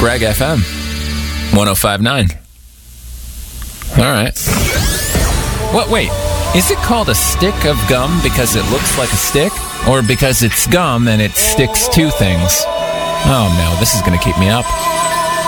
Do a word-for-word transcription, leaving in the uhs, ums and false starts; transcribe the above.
Bragg F M, one oh five point nine. All right. What, wait, is it called a stick of gum because it looks like a stick? Or because it's gum and it sticks to things? Oh no, this is going to keep me up.